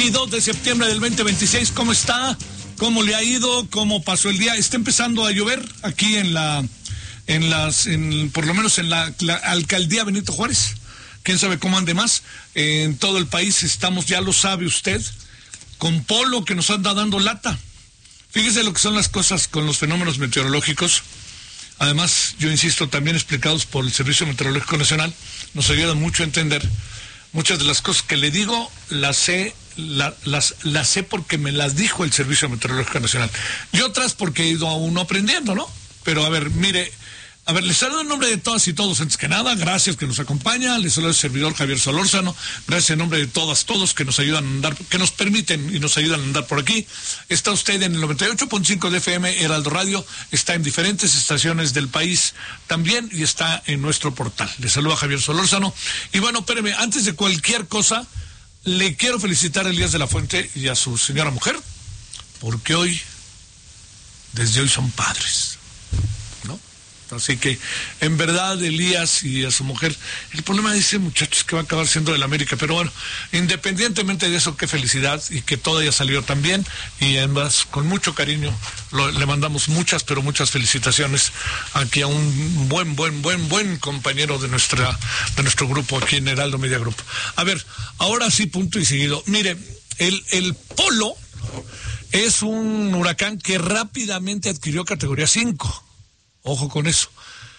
2 de septiembre del 2026, ¿cómo está? ¿Cómo le ha ido? ¿Cómo pasó el día? Está empezando a llover aquí por lo menos en la alcaldía Benito Juárez. Quién sabe cómo ande más. En todo el país estamos, ya lo sabe usted, con polo que nos anda dando lata. Fíjese lo que son las cosas con los fenómenos meteorológicos. Además, yo insisto, también explicados por el Servicio Meteorológico Nacional, nos ayuda mucho a entender muchas de las cosas que le digo, las sé porque me las dijo el Servicio Meteorológico Nacional. Y otras porque he ido a uno aprendiendo, ¿no? Pero a ver, mire, les saludo en nombre de todas y todos. Antes que nada, gracias que nos acompaña. Les saludo el servidor Javier Solórzano. Gracias en nombre de todas, todos que nos ayudan a andar, que nos permiten y nos ayudan a andar por aquí. Está usted en el 98.5 de FM, Heraldo Radio. Está en diferentes estaciones del país también y está en nuestro portal. Les saluda Javier Solórzano. Y bueno, espéreme, antes de cualquier cosa, le quiero felicitar a Elías de la Fuente y a su señora mujer, porque desde hoy son padres, ¿no? Así que, en verdad, Elías y a su mujer, el problema de ese muchacho es que va a acabar siendo del América, pero bueno, independientemente de eso, qué felicidad y que todo haya salido tan bien, y además, con mucho cariño, le mandamos muchas, pero muchas felicitaciones aquí a un buen compañero de nuestro grupo aquí en Heraldo Media Group. A ver, ahora sí, punto y seguido. Mire, el Polo es un huracán que rápidamente adquirió categoría 5. Ojo con eso.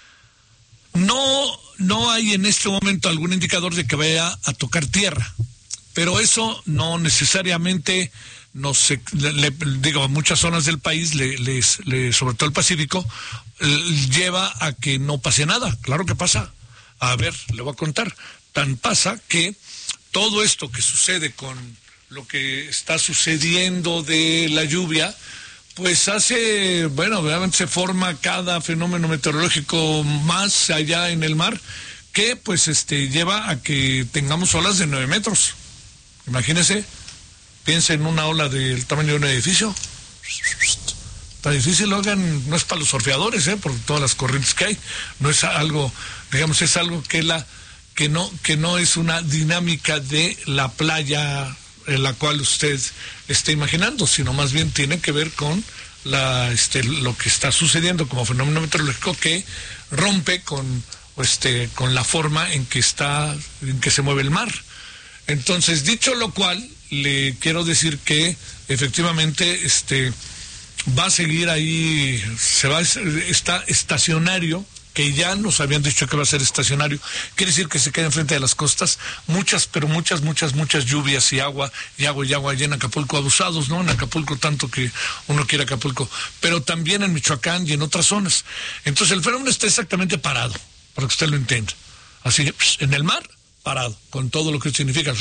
No hay en este momento algún indicador de que vaya a tocar tierra, pero eso no necesariamente digo, muchas zonas del país, sobre todo el Pacífico, lleva a que no pase nada. Claro que pasa. A ver, le voy a contar. Tan pasa que todo esto que sucede con lo que está sucediendo de la lluvia, pues obviamente se forma cada fenómeno meteorológico más allá en el mar, que pues lleva a que tengamos olas de 9 metros. Imagínese, piensa en una ola del tamaño de un edificio. Tan difícil lo hagan, no es para los surfeadores, por todas las corrientes que hay. No es algo, digamos, es algo que no es una dinámica de la playa en la cual usted está imaginando, sino más bien tiene que ver con lo que está sucediendo como fenómeno meteorológico que rompe con la forma en que se mueve el mar. Entonces, dicho lo cual, le quiero decir que efectivamente va a seguir ahí, está estacionario, que ya nos habían dicho que va a ser estacionario. Quiere decir que se queda enfrente de las costas. Muchas lluvias y agua allá en Acapulco, abusados, ¿no? En Acapulco, tanto que uno quiere Acapulco, pero también en Michoacán y en otras zonas. Entonces el fenómeno está exactamente parado, para que usted lo entienda. Así, en el mar, parado, con todo lo que significa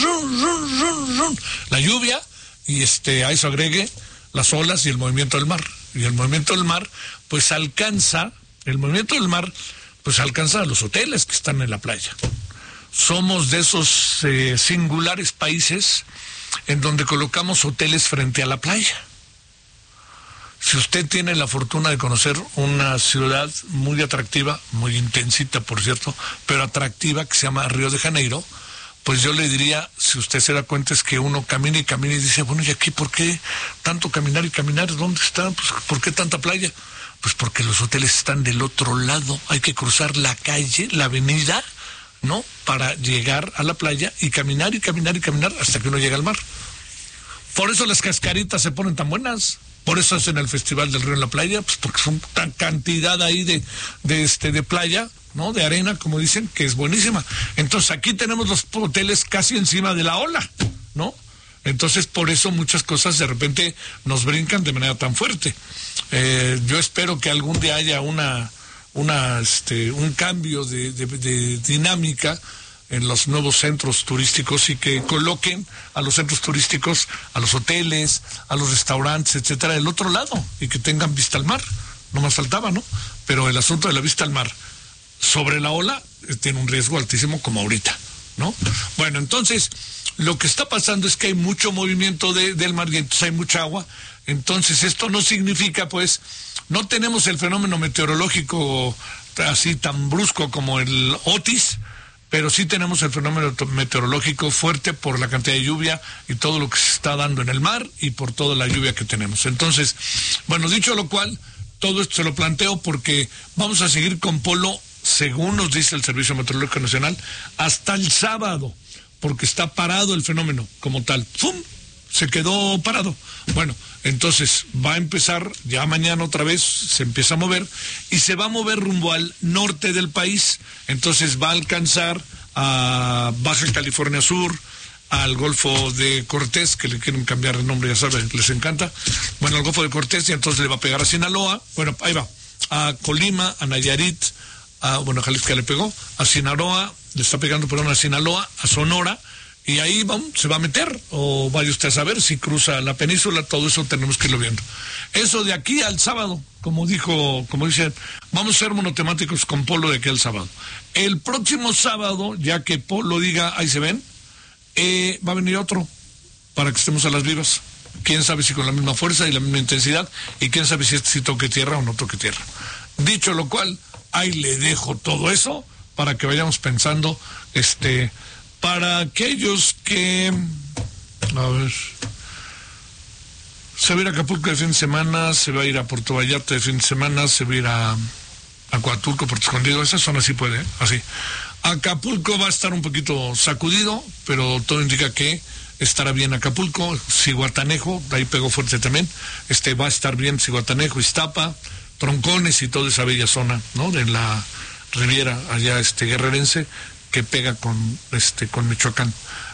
la lluvia, y a eso agregue las olas y el movimiento del mar. Y el movimiento del mar, pues alcanza a los hoteles que están en la playa. Somos de esos singulares países en donde colocamos hoteles frente a la playa. Si usted tiene la fortuna de conocer una ciudad muy atractiva, muy intensita, por cierto, pero atractiva, que se llama Río de Janeiro, pues yo le diría, si usted se da cuenta, es que uno camina y camina y dice, bueno, ¿y aquí por qué tanto caminar y caminar? ¿Dónde está? Pues, ¿por qué tanta playa? Pues porque los hoteles están del otro lado. Hay que cruzar la calle, la avenida, ¿no? Para llegar a la playa y caminar hasta que uno llega al mar. Por eso las cascaritas se ponen tan buenas. Por eso hacen el Festival del Río en la playa, pues porque son tan cantidad ahí de playa, ¿no? De arena, como dicen, que es buenísima. Entonces aquí tenemos los hoteles casi encima de la ola, ¿no? Entonces por eso muchas cosas de repente nos brincan de manera tan fuerte. Yo espero que algún día haya un cambio de dinámica en los nuevos centros turísticos y que coloquen a los centros turísticos, a los hoteles, a los restaurantes, etcétera, del otro lado, y que tengan vista al mar. No más faltaba, ¿no? Pero el asunto de la vista al mar sobre la ola tiene un riesgo altísimo, como ahorita, ¿no? Bueno, entonces lo que está pasando es que hay mucho movimiento del mar y entonces hay mucha agua. Entonces esto no significa, pues, no tenemos el fenómeno meteorológico así tan brusco como el Otis, pero sí tenemos el fenómeno meteorológico fuerte por la cantidad de lluvia y todo lo que se está dando en el mar y por toda la lluvia que tenemos. Entonces, bueno, dicho lo cual, todo esto se lo planteo porque vamos a seguir con polo, según nos dice el Servicio Meteorológico Nacional, hasta el sábado, porque está parado el fenómeno como tal. ¡Fum! Se quedó parado. Bueno, entonces va a empezar, ya mañana otra vez se empieza a mover y se va a mover rumbo al norte del país. Entonces va a alcanzar a Baja California Sur, al Golfo de Cortés, que le quieren cambiar el nombre, ya saben, les encanta. Bueno, al Golfo de Cortés, y entonces le va a pegar a Sinaloa. Bueno, ahí va. A Colima, a Nayarit, a Jalisco le pegó, a Sinaloa, le está pegando, perdón, a Sinaloa, a Sonora. Y ahí se va a meter, o vaya usted a saber si cruza la península, todo eso tenemos que irlo viendo. Eso de aquí al sábado, como dicen, vamos a ser monotemáticos con polo de aquí al sábado. El próximo sábado, ya que polo diga, ahí se ven, va a venir otro, para que estemos a las vivas. Quién sabe si con la misma fuerza y la misma intensidad, y quién sabe si este sí toque tierra o no toque tierra. Dicho lo cual, ahí le dejo todo eso, para que vayamos pensando, para aquellos que, a ver, se va a ir a Acapulco de fin de semana, se va a ir a Puerto Vallarta de fin de semana, se va a ir a Coatulco, Puerto Escondido, esa zona sí puede, así. Acapulco va a estar un poquito sacudido, pero todo indica que estará bien Acapulco. Zihuatanejo, ahí pegó fuerte también, va a estar bien Zihuatanejo, Iztapa, Troncones y toda esa bella zona, ¿no? De la Riviera, allá guerrerense, que pega con Michoacán,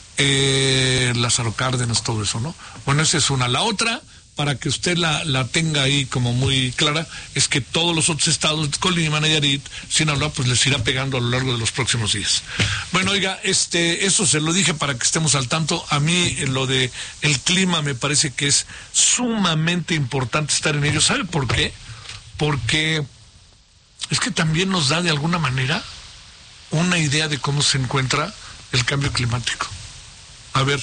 Lázaro Cárdenas, todo eso, ¿no? Bueno, esa es una. La otra, para que usted la tenga ahí como muy clara, es que todos los otros estados, Colima, Nayarit, Sinaloa, pues les irá pegando a lo largo de los próximos días. Bueno, oiga, eso se lo dije para que estemos al tanto. A mí lo de el clima me parece que es sumamente importante estar en ello. ¿Sabe por qué? Porque es que también nos da de alguna manera una idea de cómo se encuentra el cambio climático. A ver,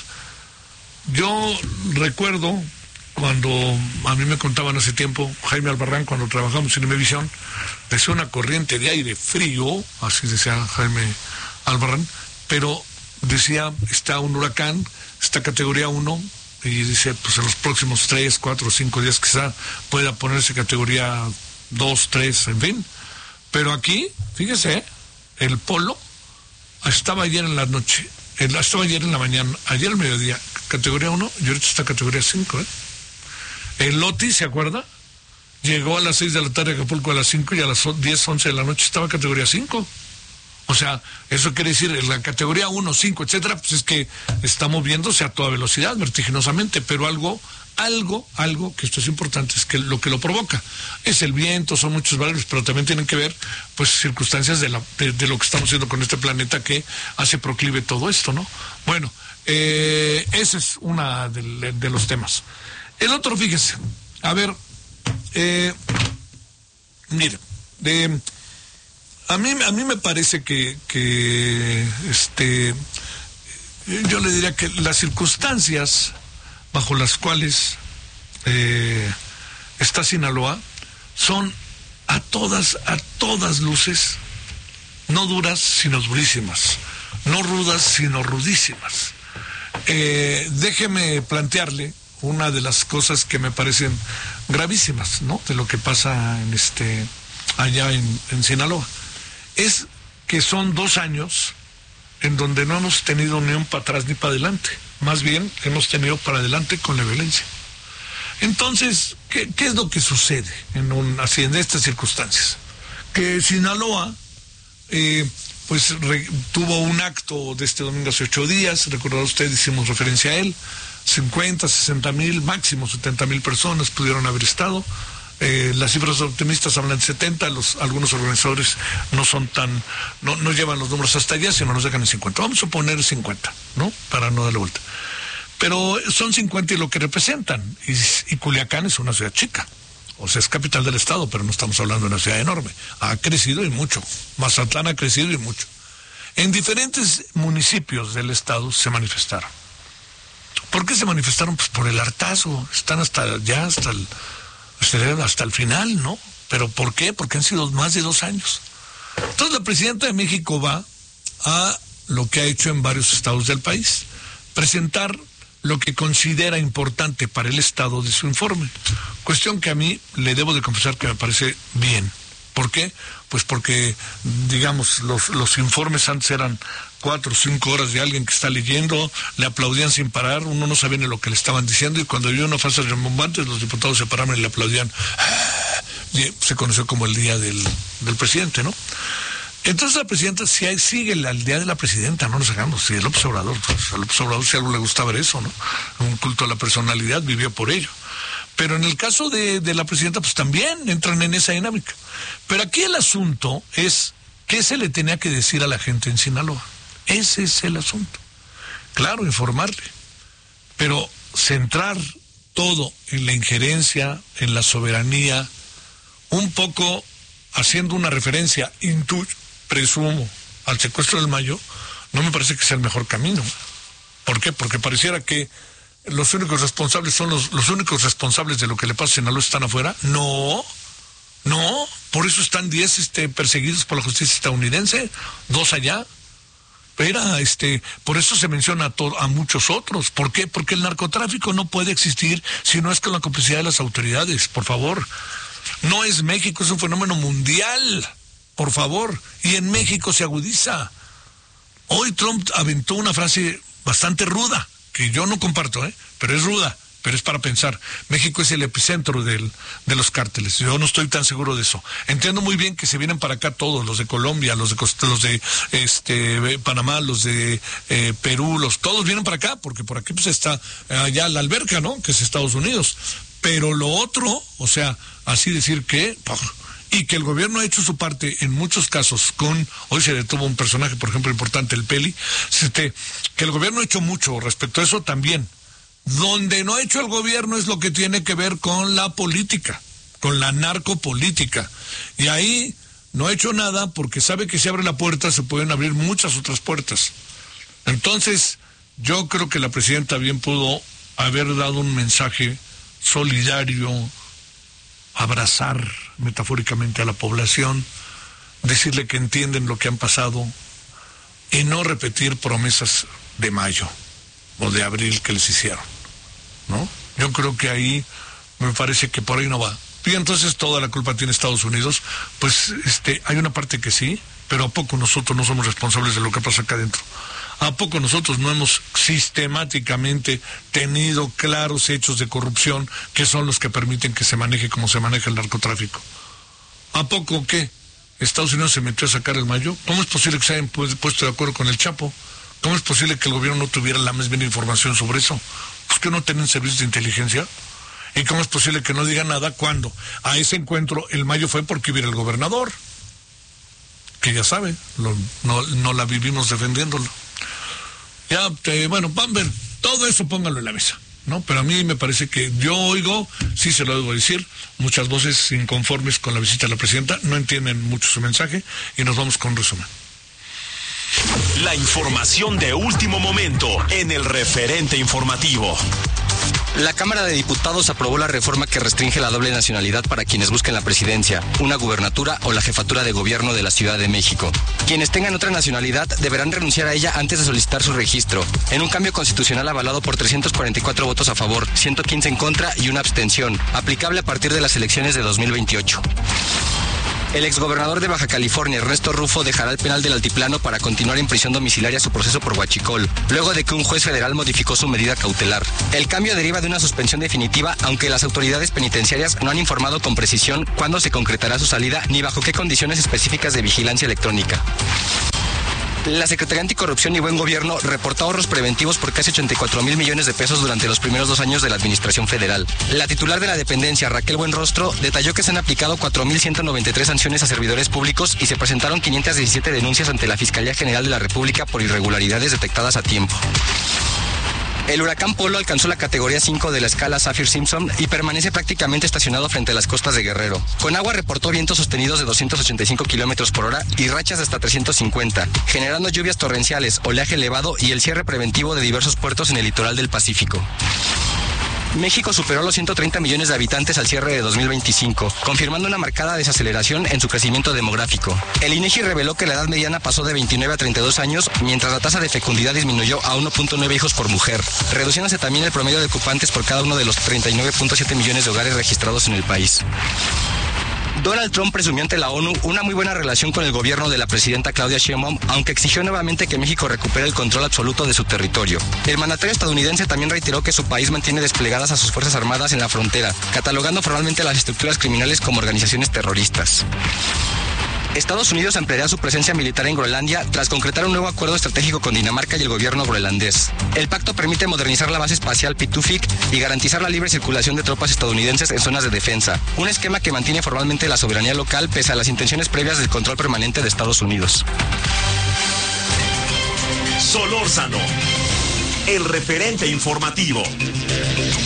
yo recuerdo cuando a mí me contaban hace tiempo, Jaime Albarrán, cuando trabajamos en Imevisión, decía una corriente de aire frío, así decía Jaime Albarrán, pero decía, está un huracán, está categoría 1, y dice, pues en los próximos 3, 4, 5 días quizá pueda ponerse categoría 2, 3, en fin. Pero aquí, fíjese, el polo estaba ayer en la noche, estaba ayer en la mañana, ayer al mediodía, categoría 1, y ahorita está categoría 5, El Loti, ¿se acuerda? Llegó a las 6 de la tarde a Acapulco a las 5 y a las 10, 11 de la noche estaba categoría 5. O sea, eso quiere decir, en la categoría 1, 5, etcétera, pues es que está moviéndose a toda velocidad, vertiginosamente, pero algo que esto es importante, es que lo provoca es el viento, son muchos valores, pero también tienen que ver, pues, circunstancias de lo que estamos haciendo con este planeta que hace proclive todo esto, ¿no? Bueno, ese es uno de los temas. El otro, fíjese, a ver, mire, a mí me parece que yo le diría que las circunstancias bajo las cuales está Sinaloa son a todas luces no duras sino durísimas, no rudas sino rudísimas. Déjeme plantearle una de las cosas que me parecen gravísimas, ¿no?, de lo que pasa allá en Sinaloa. Es que son 2 años en donde no hemos tenido ni un para atrás ni para adelante. Más bien hemos tenido para adelante con la violencia. Entonces, ¿qué es lo que sucede en estas circunstancias? Que Sinaloa tuvo un acto de este domingo hace 8 días, recordará usted, hicimos referencia a él, 50, 60 mil, máximo 70 mil personas pudieron haber estado. Las cifras optimistas hablan de 70, algunos organizadores no llevan los números hasta allá, sino nos dejan en 50. Vamos a poner 50, ¿no?, para no darle vuelta. Pero son 50 y lo que representan, y Culiacán es una ciudad chica, o sea, es capital del estado, pero no estamos hablando de una ciudad enorme. Ha crecido y mucho, Mazatlán ha crecido y mucho. En diferentes municipios del estado se manifestaron. ¿Por qué se manifestaron? Pues por el hartazgo, están hasta el final, ¿no? ¿Pero por qué? Porque han sido más de 2 años. Entonces la presidenta de México va a lo que ha hecho en varios estados del país, presentar lo que considera importante para el estado de su informe, cuestión que a mí le debo de confesar que me parece bien. ¿Por qué? Pues porque, digamos, los informes antes eran 4 o 5 horas de alguien que está leyendo, le aplaudían sin parar, uno no sabía ni lo que le estaban diciendo, y cuando había una frase rimbombante, los diputados se paraban y le aplaudían. Y se conoció como el día del presidente, ¿no? Entonces la presidenta sigue el día de la presidenta, no nos hagamos, si el López Obrador, pues a López Obrador si algo le gustaba ver eso, ¿no? Un culto a la personalidad, vivió por ello. Pero en el caso de la presidenta, pues también entran en esa dinámica. Pero aquí el asunto es, ¿qué se le tenía que decir a la gente en Sinaloa? Ese es el asunto. Claro, informarle, pero centrar todo en la injerencia, en la soberanía, un poco haciendo una referencia, presumo, al secuestro del Mayo, no me parece que sea el mejor camino. ¿Por qué? Porque pareciera que los únicos responsables son los únicos responsables de lo que le pasa a Sinaloa están afuera. No, por eso están 10 perseguidos por la justicia estadounidense, 2 allá. Por eso se menciona a muchos otros. ¿Por qué? Porque el narcotráfico no puede existir si no es con la complicidad de las autoridades, por favor. No es México, es un fenómeno mundial, por favor, y en México se agudiza. Hoy Trump aventó una frase bastante ruda, que yo no comparto, pero es ruda, pero es para pensar. México es el epicentro de los cárteles. Yo no estoy tan seguro de eso. Entiendo muy bien que se vienen para acá todos, los de Colombia, los de Panamá, los de Perú, todos vienen para acá, porque por aquí pues está allá la alberca, ¿no? Que es Estados Unidos. Pero lo otro, o sea, así decir que, y que el gobierno ha hecho su parte en muchos casos hoy se detuvo un personaje, por ejemplo, importante, el Peli, que el gobierno ha hecho mucho respecto a eso también. Donde no ha hecho el gobierno es lo que tiene que ver con la política, con la narcopolítica. Y ahí no ha hecho nada porque sabe que si abre la puerta se pueden abrir muchas otras puertas. Entonces, yo creo que la presidenta bien pudo haber dado un mensaje solidario, abrazar metafóricamente a la población, decirle que entienden lo que han pasado y no repetir promesas de mayo o de abril que les hicieron, ¿no? Yo creo que ahí me parece que por ahí no va. Y entonces toda la culpa tiene Estados Unidos. Pues hay una parte que sí, pero ¿a poco nosotros no somos responsables de lo que pasa acá adentro? ¿A poco nosotros no hemos sistemáticamente tenido claros hechos de corrupción que son los que permiten que se maneje como se maneja el narcotráfico? ¿A poco qué? ¿Estados Unidos se metió a sacar el Mayo? ¿Cómo es posible que se hayan puesto de acuerdo con el Chapo? ¿Cómo es posible que el gobierno no tuviera la más bien información sobre eso? ¿Pues que no tienen servicios de inteligencia? ¿Y cómo es posible que no digan nada cuando a ese encuentro el Mayo fue porque hubiera el gobernador? Que ya sabe, no la vivimos defendiéndolo. Ya, bueno, van a ver, todo eso póngalo en la mesa, ¿no? Pero a mí me parece que yo oigo, sí se lo debo decir, muchas voces inconformes con la visita de la presidenta, no entienden mucho su mensaje, y nos vamos con un resumen. La información de último momento en el referente informativo. La Cámara de Diputados aprobó la reforma que restringe la doble nacionalidad para quienes busquen la presidencia, una gubernatura o la jefatura de gobierno de la Ciudad de México. Quienes tengan otra nacionalidad deberán renunciar a ella antes de solicitar su registro, en un cambio constitucional avalado por 344 votos a favor, 115 en contra y una abstención, aplicable a partir de las elecciones de 2028. El exgobernador de Baja California, Ernesto Rufo, dejará el penal del Altiplano para continuar en prisión domiciliaria su proceso por huachicol, luego de que un juez federal modificó su medida cautelar. El cambio deriva de una suspensión definitiva, aunque las autoridades penitenciarias no han informado con precisión cuándo se concretará su salida ni bajo qué condiciones específicas de vigilancia electrónica. La Secretaría Anticorrupción y Buen Gobierno reportó ahorros preventivos por casi 84,000 millones de pesos durante los primeros 2 años de la administración federal. La titular de la dependencia, Raquel Buenrostro, detalló que se han aplicado 4,193 sanciones a servidores públicos y se presentaron 517 denuncias ante la Fiscalía General de la República por irregularidades detectadas a tiempo. El huracán Polo alcanzó la categoría 5 de la escala Saffir-Simpson y permanece prácticamente estacionado frente a las costas de Guerrero. Conagua reportó vientos sostenidos de 285 kilómetros por hora y rachas de hasta 350, generando lluvias torrenciales, oleaje elevado y el cierre preventivo de diversos puertos en el litoral del Pacífico. México superó los 130 millones de habitantes al cierre de 2025, confirmando una marcada desaceleración en su crecimiento demográfico. El INEGI reveló que la edad mediana pasó de 29 a 32 años, mientras la tasa de fecundidad disminuyó a 1.9 hijos por mujer, reduciéndose también el promedio de ocupantes por cada uno de los 39.7 millones de hogares registrados en el país. Donald Trump presumió ante la ONU una muy buena relación con el gobierno de la presidenta Claudia Sheinbaum, aunque exigió nuevamente que México recupere el control absoluto de su territorio. El mandatario estadounidense también reiteró que su país mantiene desplegadas a sus fuerzas armadas en la frontera, catalogando formalmente a las estructuras criminales como organizaciones terroristas. Estados Unidos ampliará su presencia militar en Groenlandia tras concretar un nuevo acuerdo estratégico con Dinamarca y el gobierno groenlandés. El pacto permite modernizar la base espacial Pitufik y garantizar la libre circulación de tropas estadounidenses en zonas de defensa, un esquema que mantiene formalmente la soberanía local pese a las intenciones previas del control permanente de Estados Unidos. Solórzano, el referente informativo.